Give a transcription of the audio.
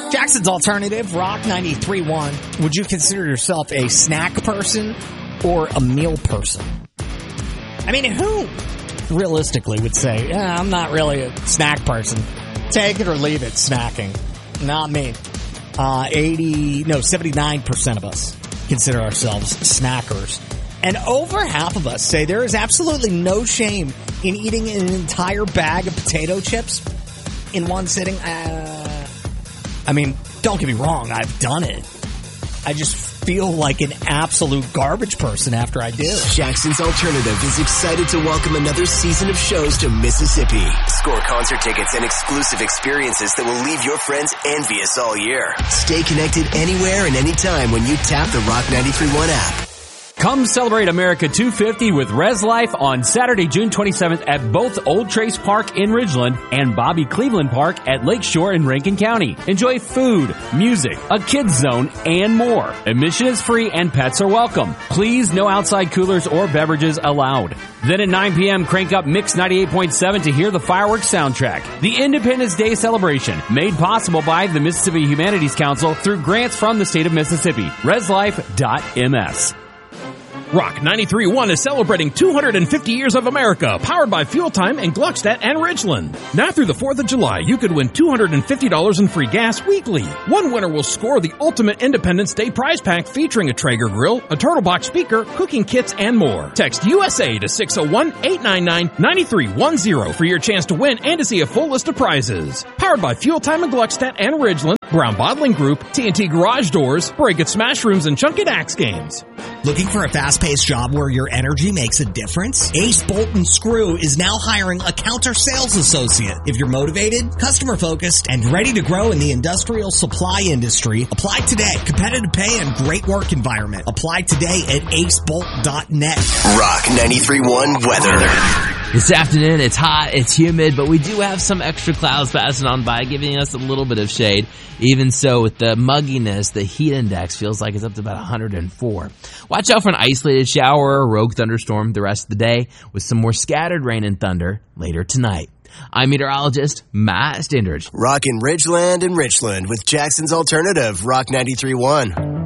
Jackson's Alternative, Rock 93.1. Would you consider yourself a snack person or a meal person? I mean, who realistically would say, I'm not really a snack person. Take it or leave it, snacking. Not me. 79% of us consider ourselves snackers. And over half of us say there is absolutely no shame in eating an entire bag of potato chips in one sitting. I mean, don't get me wrong, I've done it. I just feel like an absolute garbage person after I do. Jackson's Alternative is excited to welcome another season of shows to Mississippi. Score concert tickets and exclusive experiences that will leave your friends envious all year. Stay connected anywhere and anytime when you tap the Rock 93.1 app. Come celebrate America 250 with Res Life on Saturday, June 27th at both Old Trace Park in Ridgeland and Bobby Cleveland Park at Lakeshore in Rankin County. Enjoy food, music, a kids zone, and more. Admission is free and pets are welcome. Please, no outside coolers or beverages allowed. Then at 9 p.m., crank up Mix 98.7 to hear the fireworks soundtrack. The Independence Day celebration, made possible by the Mississippi Humanities Council through grants from the state of Mississippi. ResLife.ms. Rock 93.1 is celebrating 250 years of America, powered by Fuel Time in Gluckstadt and Ridgeland. Now through the 4th of July, you could win $250 in free gas weekly. One winner will score the ultimate Independence Day prize pack featuring a Traeger grill, a Turtle Box speaker, cooking kits, and more. Text USA to 601-899-9310 for your chance to win and to see a full list of prizes. Powered by Fuel Time in Gluckstadt and Ridgeland, Brown Bottling Group, TNT Garage Doors, Break It Smash Rooms, and Chunky Axe Games. Looking for a fast-paced job where your energy makes a difference? Ace Bolt & Screw is now hiring a counter sales associate. If you're motivated, customer-focused, and ready to grow in the industrial supply industry, apply today. Competitive pay and great work environment. Apply today at acebolt.net. Rock 93.1 weather. This afternoon, it's hot, it's humid, but we do have some extra clouds passing on by, giving us a little bit of shade. Even so, with the mugginess, the heat index feels like it's up to about 104. Watch out for an isolated shower or rogue thunderstorm the rest of the day, with some more scattered rain and thunder later tonight. I'm meteorologist Matt Stindridge. Rockin' Ridgeland and Richland with Jackson's Alternative, Rock 93.1.